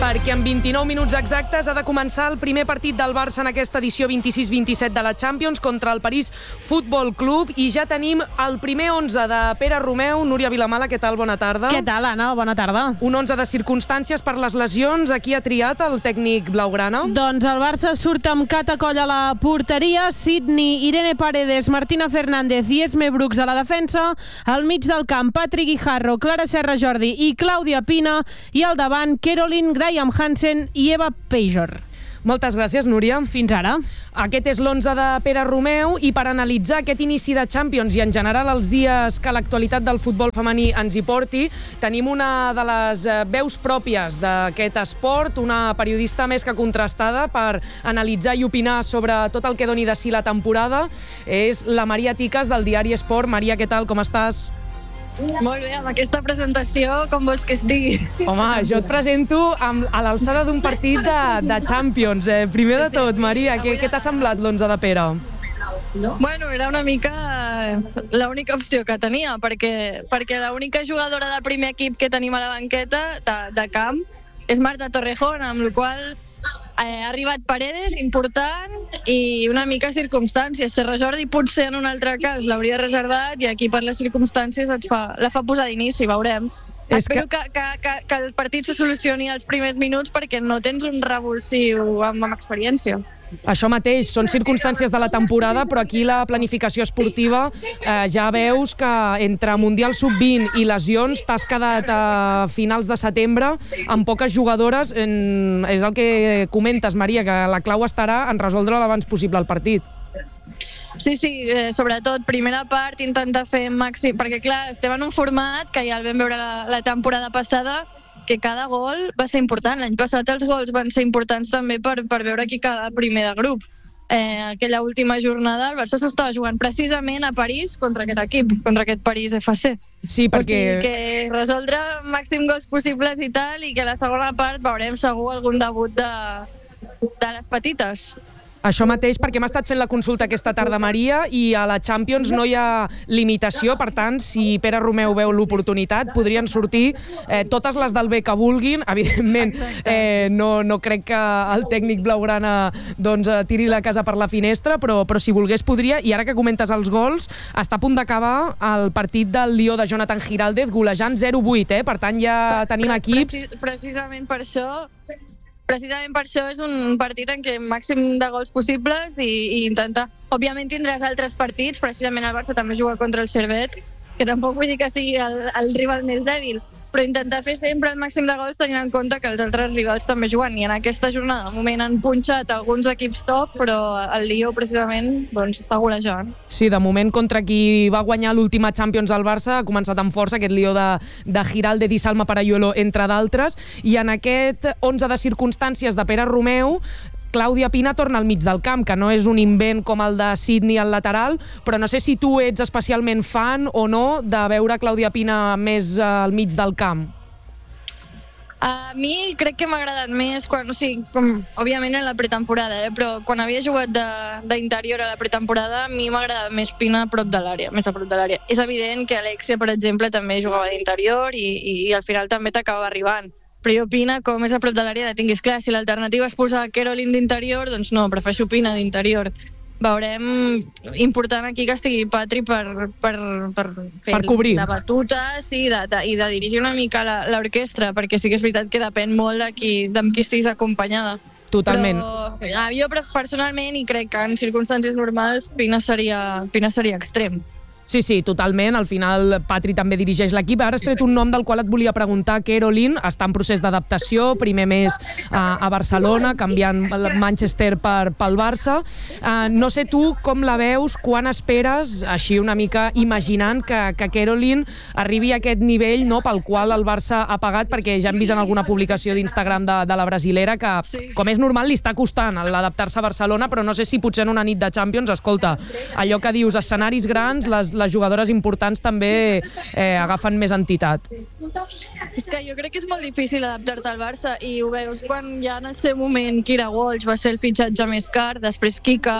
perquè en 29 minuts exactes ha de començar el primer partit del Barça en aquesta edició 26-27 de la Champions contra el París Futbol Club i ja tenim el primer 11 de Pere Romeu. Núria Vilamala, què tal? Bona tarda. Què tal, Anna? Bona tarda. Un 11 de circumstàncies per les lesions. A qui ha triat el tècnic blaugrana? Doncs el Barça surt amb Cata Coll a la porteria, Sidney, Irene Paredes, Martina Fernández i Esme Brooks a la defensa, al mig del camp Patrick Guijarro, Clara Serra Jordi i Clàudia Pina, i al davant Caroline, Graham Hansen i Eva Pejor. Moltes gràcies, Núria. Fins ara. Aquest és l'11 de Pere Romeu i per analitzar aquest inici de Champions i en general els dies que l'actualitat del futbol femení ens hi porti, tenim una de les veus pròpies d'aquest esport, una periodista més que contrastada per analitzar i opinar sobre tot el que doni de si la temporada. És la Maria Ticas del diari Esport. Maria, què tal? Com estàs? Molt bé, amb aquesta presentació, com vols que estigui? Home, jo et presento a l'alçada d'un partit de Champions. Primer de tot, Maria, què t'ha semblat l'11 de Pere? Bueno, era una mica l'única opció que tenia, perquè l'única jugadora de primer equip que tenim a la banqueta de camp és Marta Torrejón, amb la qual ha arribat Paredes, important, i una mica circumstàncies. Serra Jordi potser en un altre cas l'hauria reservat i aquí per les circumstàncies la fa posar d'inici, veurem. Espero que el partit se solucioni als primers minuts perquè no tens un revulsiu amb experiència. Això mateix, són circumstàncies de la temporada, però aquí la planificació esportiva ja veus que entre Mundial Sub-20 i lesions t'has quedat a finals de setembre amb poques jugadores. És el que comentes, Maria, que la clau estarà en resoldre l'abans possible el partit. Sí, sobretot, primera part, intentar fer màxim, perquè clar, estem en un format que ja el vam veure la temporada passada, que cada gol va ser important. L'any passat els gols van ser importants també per veure qui quedava primer de grup. Aquella última jornada el Barça s'estava jugant precisament a París contra aquest equip, contra aquest París FC. Sí, perquè... O sigui que resoldre màxim gols possibles i tal, i que a la segona part veurem segur algun debut de les petites. Això mateix, perquè m'ha estat fent la consulta aquesta tarda, Maria, i a la Champions no hi ha limitació, per tant, si Pere Romeu veu l'oportunitat, podrien sortir totes les del B que vulguin. Evidentment, no crec que el tècnic blaugrana tiri la casa per la finestra, però si volgués podria, i ara que comentes els gols, està a punt d'acabar el partit del Lió de Jonathan Giraldez, golejant 0-8, per tant ja tenim equips... Precisament per això és un partit en què màxim de gols possibles i intentar... Òbviament tindràs altres partits, precisament el Barça també juga contra el Servet, que tampoc vull dir que sigui el rival més dèbil, però intentar fer sempre el màxim de gols tenint en compte que els altres rivals també juguen. I en aquesta jornada, de moment, han punxat alguns equips top, però el Lió, precisament, està golejant. Sí, de moment, contra qui va guanyar l'última Champions al Barça, ha començat amb força aquest Lió de Giraldez i Salma Parayuelo, entre d'altres, i en aquest 11 de circumstàncies de Pere Romeu, Clàudia Pina torna al mig del camp, que no és un invent com el de Sidney al lateral, però no sé si tu ets especialment fan o no de veure Clàudia Pina més al mig del camp. A mi crec que m'ha agradat més òbviament en la pretemporada, però quan havia jugat d'interior a la pretemporada, a mi m'ha agradat més Pina més a prop de l'àrea. És evident que Alexia, per exemple, també jugava d'interior i al final també t'acabava arribant. Però jo Pina, com més a prop de l'àrea, la tinguis clar. Si l'alternativa és posar Caroline d'interior, doncs no, prefereixo Pina d'interior. Veurem, important aquí que estigui Patri per fer cobrir de batuta, sí, i de dirigir una mica l'orquestra, perquè sí que és veritat que depèn molt d'amb qui estiguis acompanyada. Totalment. Però jo personalment, i crec que en circumstàncies normals, Pina seria extrem. Sí, totalment. Al final, Patri també dirigeix l'equip. Ara has tret un nom del qual et volia preguntar. Caroline està en procés d'adaptació, primer mes a Barcelona, canviant Manchester pel Barça. No sé tu com la veus, quan esperes, així una mica imaginant que Caroline arribi a aquest nivell pel qual el Barça ha pagat, perquè ja hem vist en alguna publicació d'Instagram de la brasilera que, com és normal, li està costant l'adaptar-se a Barcelona, però no sé si potser en una nit de Champions, escolta, allò que dius, escenaris grans, les jugadores importants també agafen més entitat. És que jo crec que és molt difícil adaptar-te al Barça i ho veus quan ja en el seu moment Kira Walsh va ser el fitxatge més car, després Kika,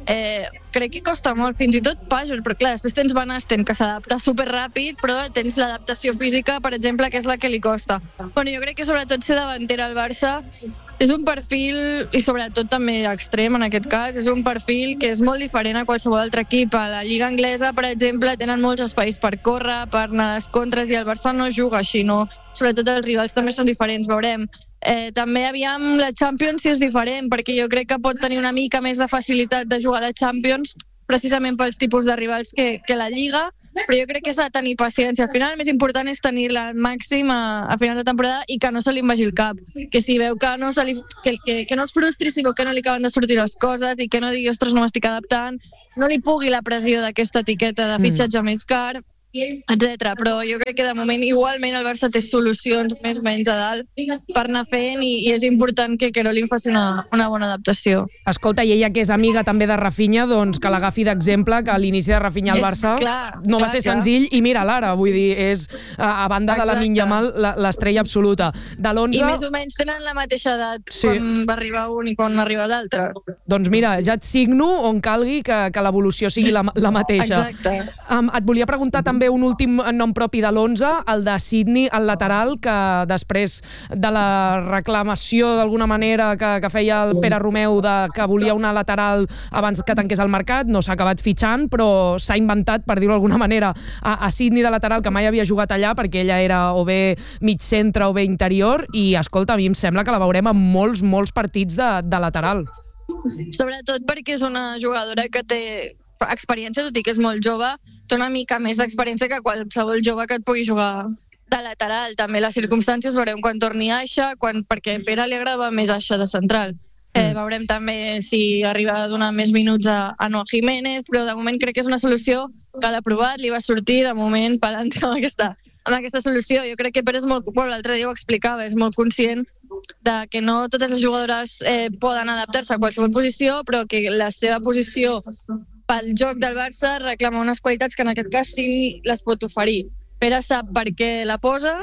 crec que costa molt, fins i tot Pajol, però clar, després tens Van Asten, que s'adapta superràpid, però tens l'adaptació física, per exemple, que és la que li costa. Bueno, jo crec que sobretot ser davantera al Barça és un perfil, i sobretot també extrem en aquest cas, és un perfil que és molt diferent a qualsevol altre equip. A la Lliga Anglesa, per exemple, tenen molts espais per córrer, per anar a les contres, i el Barça no juga així, no? Sobretot els rivals també són diferents, veurem. També, aviam, la Champions sí és diferent, perquè jo crec que pot tenir una mica més de facilitat de jugar a la Champions, precisament pels tipus de rivals que la Lliga, però jo crec que s'ha de tenir paciència. Al final el més important és tenir-la al màxim a final de temporada i que no se li vagi el cap. Que si veu que no, que no es frustri, si veu que no li acaben de sortir les coses i que no digui, ostres, no m'estic adaptant, no li pugui la pressió d'aquesta etiqueta de fitxatge més car, etc. Però jo crec que de moment igualment el Barça té solucions més o menys a dalt per anar fent i és important que Querolin faci una bona adaptació. Escolta, i ella que és amiga també de Rafinha, doncs que l'agafi d'exemple, que a l'inici de Rafinha al Barça no va ser senzill, i mira l'ara, vull dir, és a banda de Lamine Yamal l'estrella absoluta. De l'11... I més o menys tenen la mateixa edat quan va arribar un i quan arriba l'altre. Doncs mira, ja et signo on calgui que l'evolució sigui la mateixa. Exacte. Et volia preguntar també un últim nom propi de l'11, el de Sidney, el lateral, que després de la reclamació d'alguna manera que feia el Pere Romeu que volia una lateral abans que tanqués el mercat, no s'ha acabat fitxant, però s'ha inventat, per dir-ho d'alguna manera, a Sidney de lateral, que mai havia jugat allà perquè ella era o bé mig centre o bé interior, i escolta, a mi em sembla que la veurem en molts partits de lateral. Sobretot perquè és una jugadora que té experiència, tot i que és molt jove, té una mica més d'experiència que qualsevol jove que et pugui jugar de lateral. També les circumstàncies veurem quan torni Aixa, perquè a Pere li agrada més Aixa de central. Veurem també si arriba a donar més minuts a Noah Jiménez, però de moment crec que és una solució que l'ha provat, li va sortir, de moment pelant amb aquesta solució. Jo crec que Pere és molt... l'altre dia ho explicava, és molt conscient de que no totes les jugadores poden adaptar-se a qualsevol posició, però que la seva posició pel joc del Barça reclama unes qualitats que en aquest cas sí les pot oferir. Pere sap per què la posa,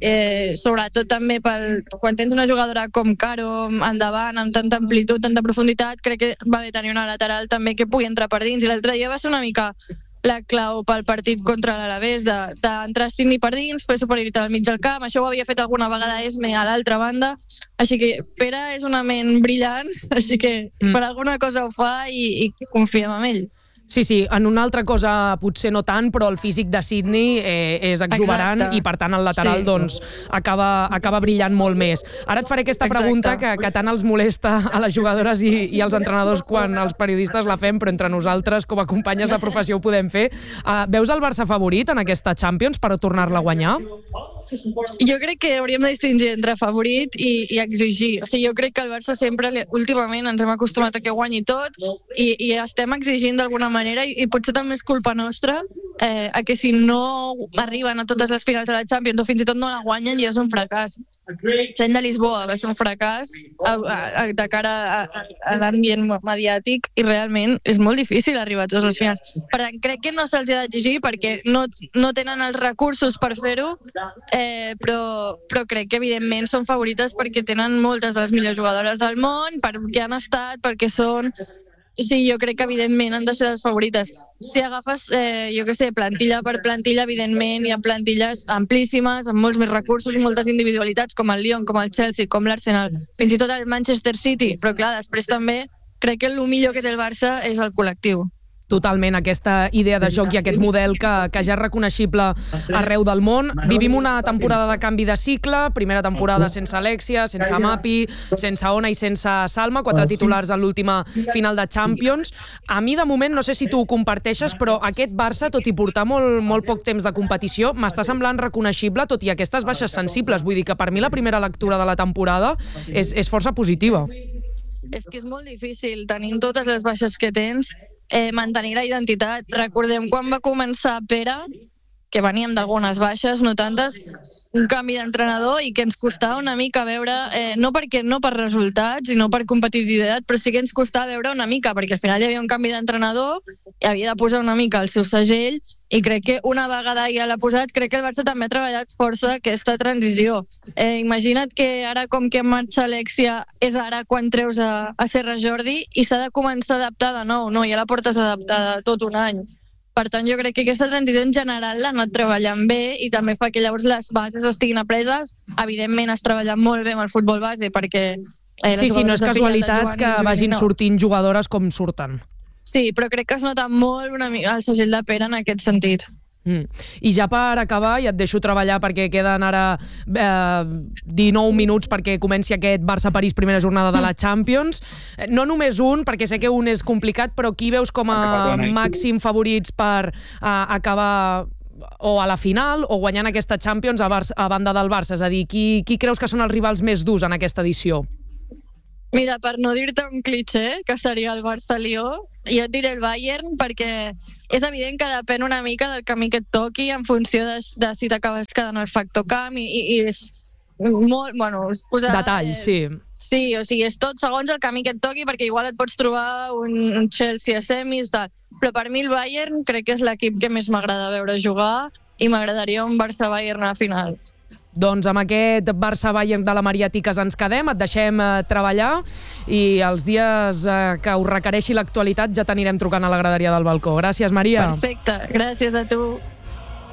sobretot també quan tens una jugadora com Caro endavant, amb tanta amplitud, tanta profunditat, crec que va bé tenir una lateral també que pugui entrar per dins, i l'altre dia va ser una mica la clau pel partit contra l'Alavés, d'entrar Sidney per dins, fer superioritat al mig del camp. Això ho havia fet alguna vegada Esme a l'altra banda, així que Pere és una ment brillant, així que per alguna cosa ho fa i confiem en ell. Sí, en una altra cosa potser no tant, però el físic de Sidney és exuberant. Exacte. I per tant el lateral doncs acaba brillant molt més. Ara et faré aquesta pregunta que tant els molesta a les jugadores i als entrenadors quan els periodistes la fem, però entre nosaltres com a companyes de professió ho podem fer. Veus el Barça favorit en aquesta Champions per tornar-la a guanyar? Jo crec que hauríem de distingir entre favorit i exigir. O sigui, jo crec que el Barça sempre, últimament, ens hem acostumat a que guanyi tot i estem exigint d'alguna manera, i potser també és culpa nostra, a que si no arriben a totes les finals de la Champions o fins i tot no la guanyen, ja és un fracàs. L'any de Lisboa va ser un fracàs de cara a l'ambient mediàtic, i realment és molt difícil arribar a totes les finals. Per tant, crec que no se'ls ha d'exigir perquè no tenen els recursos per fer-ho, però crec que evidentment són favorites perquè tenen moltes de les millors jugadores del món, perquè han estat, perquè són... Sí, jo crec que evidentment han de ser les favorites. Si agafes, plantilla per plantilla, evidentment hi ha plantilles amplíssimes, amb molts més recursos, moltes individualitats, com el Lyon, com el Chelsea, com l'Arsenal, fins i tot el Manchester City, però clar, després també crec que el millor que té el Barça és el col·lectiu. Totalment, aquesta idea de joc i aquest model que ja és reconeixible arreu del món. Vivim una temporada de canvi de cicle, primera temporada sense Alexia, sense Mapi, sense Ona i sense Salma, 4 titulars en l'última final de Champions. A mi, de moment, no sé si tu ho comparteixes, però aquest Barça, tot i portar molt poc temps de competició, m'està semblant reconeixible, tot i aquestes baixes sensibles. Vull dir que per mi la primera lectura de la temporada és força positiva. És que és molt difícil, tenint totes les baixes que tens, mantenir la identitat. Recordem quan va començar Pere, que veníem d'algunes baixes, no tantes, un canvi d'entrenador, i que ens costava una mica veure, no per resultats i no per competitivitat, però sí que ens costava veure una mica, perquè al final hi havia un canvi d'entrenador i havia de posar una mica el seu segell, i crec que una vegada ja l'ha posat, crec que el Barça també ha treballat força aquesta transició. Imagina't que ara, com que marxa Alexia, és ara quan treus a Serra Jordi i s'ha de començar a adaptar de nou, no? Ja la portes adaptada tot un any. Per tant, jo crec que aquesta transició en general l'ha anat treballant bé i també fa que llavors les bases estiguin apreses. Evidentment, has treballat molt bé amb el futbol base perquè... Sí, no és casualitat que vagin sortint jugadores com surten. Sí, però crec que es nota molt una mica el segell de Pere en aquest sentit. I ja per acabar, ja et deixo treballar perquè queden ara 19 minuts perquè comenci aquest Barça-París primera jornada de la Champions. No només un, perquè sé que un és complicat, però qui veus com a màxim favorits per acabar o a la final o guanyant aquesta Champions a banda del Barça? És a dir, qui creus que són els rivals més durs en aquesta edició? Mira, per no dir-te un cliché, que seria el Barça-Lió, jo et diré el Bayern perquè és evident que depèn una mica del camí que et toqui en funció de si t'acabes quedant al factor camp i és molt... Bueno, és posar... Detalls, sí. Sí, o sigui, és tot segons el camí que et toqui perquè igual et pots trobar un Chelsea a semis, tal. Però per mi el Bayern crec que és l'equip que més m'agrada veure jugar i m'agradaria un Barça-Bayern a la final. Doncs amb aquest Barça-Bayern de la Maria Tiques ens quedem, et deixem treballar i els dies que us requereixi l'actualitat ja t'anirem trucant a la graderia del balcó. Gràcies, Maria. Perfecte, gràcies a tu.